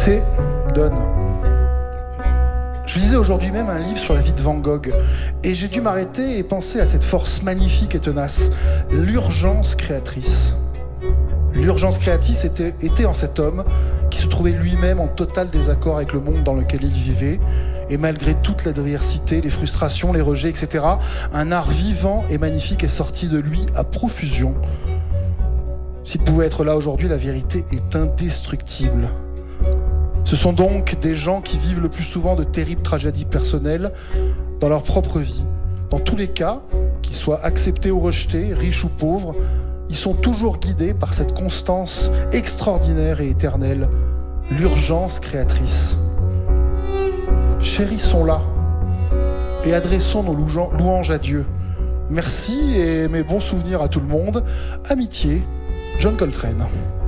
C'est Donne. Je lisais aujourd'hui même un livre sur la vie de Van Gogh et j'ai dû m'arrêter et penser à cette force magnifique et tenace, l'urgence créatrice. L'urgence créatrice était en cet homme qui se trouvait lui-même en total désaccord avec le monde dans lequel il vivait et malgré toute l'adversité, les frustrations, les rejets, etc., un art vivant et magnifique est sorti de lui à profusion. S'il pouvait être là aujourd'hui, la vérité est indestructible. Ce sont donc des gens qui vivent le plus souvent de terribles tragédies personnelles dans leur propre vie. Dans tous les cas, qu'ils soient acceptés ou rejetés, riches ou pauvres, ils sont toujours guidés par cette constance extraordinaire et éternelle, l'urgence créatrice. Chérissons-la et adressons nos louanges à Dieu. Merci et mes bons souvenirs à tout le monde. Amitié, John Coltrane.